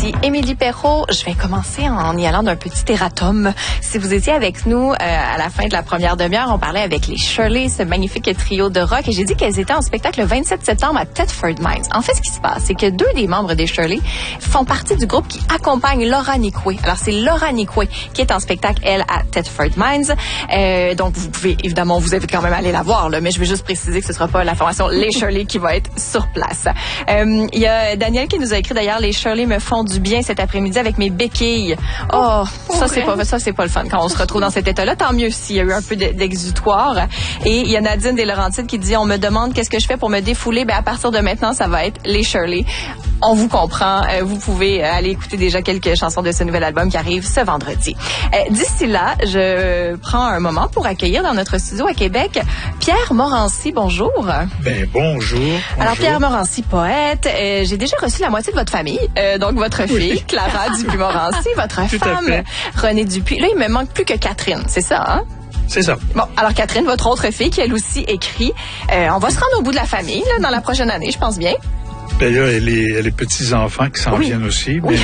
Ici Émilie Perrault. Je vais commencer en y allant d'un petit erratum. Si vous étiez avec nous à la fin de la première demi-heure, on parlait avec les Shirley, ce magnifique trio de rock, et j'ai dit qu'elles étaient en spectacle le 27 septembre à Thetford Mines. En fait, ce qui se passe, c'est que deux des membres des Shirley font partie du groupe qui accompagne Laura Nicoué. Alors, c'est Laura Nicoué qui est en spectacle, elle, à Thetford Mines. Donc, vous pouvez, évidemment, vous invite quand même à aller la voir, là, mais je vais juste préciser que ce sera pas la formation Les Shirley qui va être sur place. Il y a Daniel qui nous a écrit d'ailleurs, les Shirley me font du bien cet après-midi avec mes béquilles. Oh, ça c'est pas le fun quand on se retrouve dans cet état-là. Tant mieux s'il y a eu un peu d'exutoire. Et il y a Nadine des Laurentides qui dit, on me demande qu'est-ce que je fais pour me défouler. Ben à partir de maintenant, ça va être les Shirley. On vous comprend. Vous pouvez aller écouter déjà quelques chansons de ce nouvel album qui arrive ce vendredi. D'ici là, je prends un moment pour accueillir dans notre studio à Québec Pierre Morancy. Bonjour. Ben bonjour. Alors Pierre Morancy, poète. J'ai déjà reçu la moitié de votre famille. Donc votre fille, Clara Dupuis-Morancy, votre femme, Renée Dupuis. Là, il me manque plus que Catherine, c'est ça, hein? C'est ça. Bon, alors Catherine, votre autre fille, qui elle aussi écrit. On va se rendre au bout de la famille là, dans la prochaine année, je pense bien. Ben là, elle a les petits-enfants qui s'en viennent aussi, mais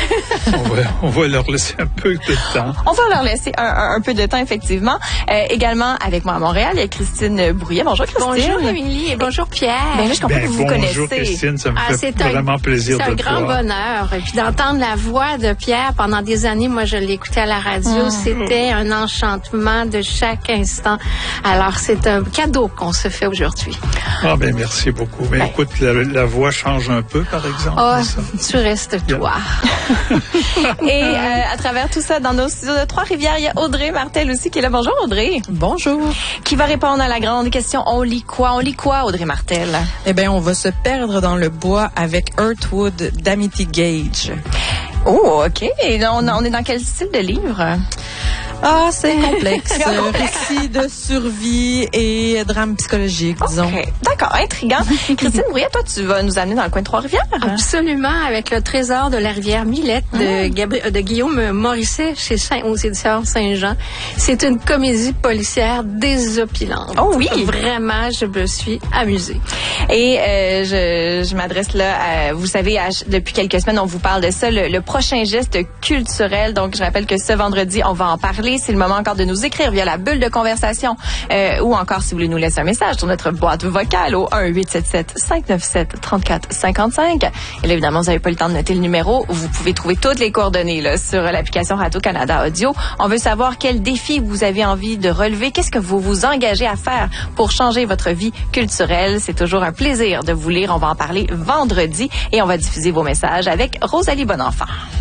on va leur laisser un peu de temps. On va leur laisser un peu de temps, effectivement. Également, avec moi à Montréal, il y a Christine Brouillet. Bonjour, Christine. Bonjour, Émilie, et bonjour, Pierre. Ben là, je comprends que vous vous connaissez. Bonjour, Christine, ça me fait vraiment plaisir de te voir. C'est un grand bonheur. Et puis d'entendre la voix de Pierre pendant des années, moi, je l'écoutais à la radio, c'était un enchantement de chaque instant. Alors, c'est un cadeau qu'on se fait aujourd'hui. Ah, ben merci beaucoup. Mais écoute, la voix change un peu, par exemple. Oh, tu restes toi. Et à travers tout ça, dans nos studios de Trois-Rivières, il y a Audrey Martel aussi qui est là. Bonjour, Audrey. Bonjour. Qui va répondre à la grande question, on lit quoi? On lit quoi, Audrey Martel? Eh bien, on va se perdre dans le bois avec Earthwood d'Amity Gage. Oh, OK. Et on est dans quel style de livre? Ah, c'est complexe. Récit de survie et drame psychologique, disons. Okay. D'accord, intriguant. Christine Brouillet, toi, tu vas nous amener dans le coin de Trois-Rivières? Absolument, avec le trésor de la rivière Millette de Guillaume Morisset aux éditions Saint-Jean. C'est une comédie policière désopilante. Oh oui! Vraiment, je me suis amusée. Et je m'adresse là, vous savez, depuis quelques semaines, on vous parle de ça, le prochain geste culturel. Donc, je rappelle que ce vendredi, on va en parler. C'est le moment encore de nous écrire via la bulle de conversation ou encore si vous voulez nous laisser un message sur notre boîte vocale au 1-877-597-3455. Et là, évidemment, vous n'avez pas le temps de noter le numéro. Vous pouvez trouver toutes les coordonnées là, sur l'application Radio-Canada Audio. On veut savoir quel défi vous avez envie de relever. Qu'est-ce que vous vous engagez à faire pour changer votre vie culturelle? C'est toujours un plaisir de vous lire. On va en parler vendredi et on va diffuser vos messages avec Rosalie Bonenfant.